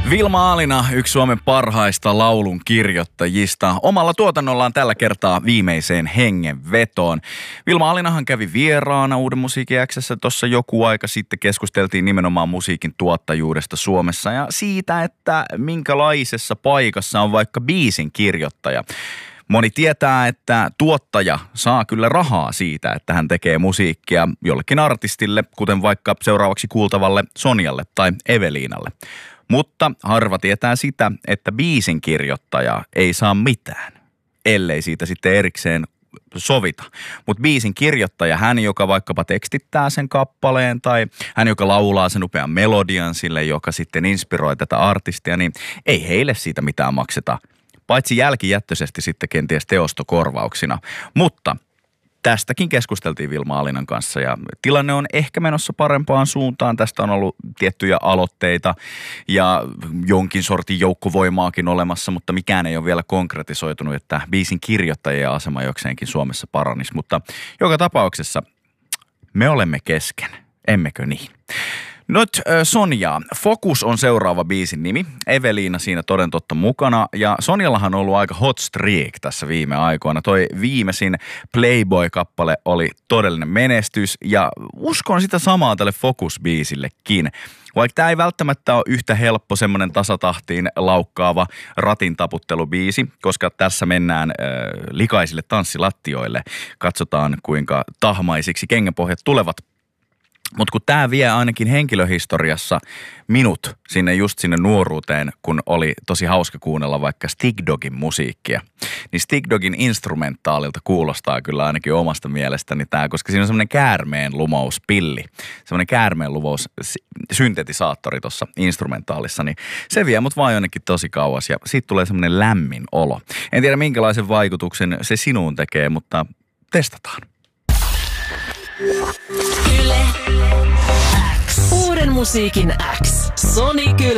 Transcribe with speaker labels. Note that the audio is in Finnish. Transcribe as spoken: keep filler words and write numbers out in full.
Speaker 1: Vilma Alina, yksi Suomen parhaista laulun kirjoittajista, omalla tuotannollaan tällä kertaa viimeiseen hengenvetoon. Vilma Alinahan kävi vieraana Uuden musiikin X:ssä tuossa joku aika sitten. Keskusteltiin nimenomaan musiikin tuottajuudesta Suomessa ja siitä, että minkälaisessa paikassa on vaikka biisin kirjoittaja. Moni tietää, että tuottaja saa kyllä rahaa siitä, että hän tekee musiikkia jollekin artistille, kuten vaikka seuraavaksi kuultavalle Sonjalle tai Eveliinalle. Mutta harva tietää sitä, että biisin kirjoittaja ei saa mitään, ellei siitä sitten erikseen sovita. Mutta biisin kirjoittaja, hän joka vaikkapa tekstittää sen kappaleen tai hän joka laulaa sen upean melodian sille, joka sitten inspiroi tätä artistia, niin ei heille siitä mitään makseta. Paitsi jälkijättöisesti sitten kenties teostokorvauksina. Mutta tästäkin keskusteltiin Vilma Alinan kanssa ja tilanne on ehkä menossa parempaan suuntaan. Tästä on ollut tiettyjä aloitteita ja jonkin sortin joukkovoimaakin olemassa, mutta mikään ei ole vielä konkretisoitunut, että biisin kirjoittajien asema jokseenkin Suomessa paranisi. Mutta joka tapauksessa me olemme kesken, emmekö niin? Nyt Sonja, Focus on seuraava biisin nimi. Eveliina siinä toden totta mukana. Ja Sonjallahan on ollut aika hot streak tässä viime aikoina. Toi viimeisin Playboy-kappale oli todellinen menestys. Ja uskon sitä samaa tälle Focus-biisillekin. Vaikka tämä ei välttämättä ole yhtä helppo semmoinen tasatahtiin laukkaava ratintaputtelubiisi, koska tässä mennään äh, likaisille tanssilattioille. Katsotaan kuinka tahmaisiksi kengänpohjat tulevat. Mutta kun tämä vie ainakin henkilöhistoriassa minut sinne just sinne nuoruuteen, kun oli tosi hauska kuunnella vaikka Stig Dogin musiikkia, niin Stig Dogin instrumentaalilta kuulostaa kyllä ainakin omasta mielestäni tämä, koska siinä on semmoinen käärmeen lumouspilli, semmoinen käärmeen lumous syntetisaattori tuossa instrumentaalissa, niin se vie mut vaan jonnekin tosi kauas ja siitä tulee semmoinen lämmin olo. En tiedä minkälaisen vaikutuksen se sinuun tekee, mutta testataan.
Speaker 2: Yle X. Uuden musiikin X. Sonic